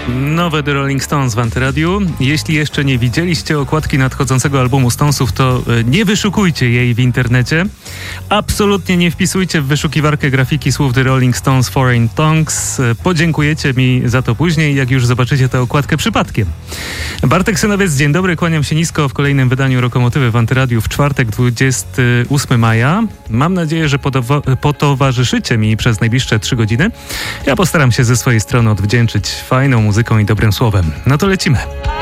Nowe The Rolling Stones w Antyradiu. Jeśli jeszcze nie widzieliście okładki nadchodzącego albumu Stonesów, to nie wyszukujcie jej w internecie. Absolutnie nie wpisujcie w wyszukiwarkę grafiki słów The Rolling Stones Foreign Tongues. Podziękujecie mi za to później, jak już zobaczycie tę okładkę przypadkiem. Bartek Synowiec, dzień dobry, kłaniam się nisko w kolejnym wydaniu Lokomotywy w Antyradiu w czwartek, 28 maja. Mam nadzieję, że potowarzyszycie mi przez najbliższe 3 godziny. Ja postaram się ze swojej strony odwdzięczyć fajną muzyką i dobrym słowem. No to lecimy.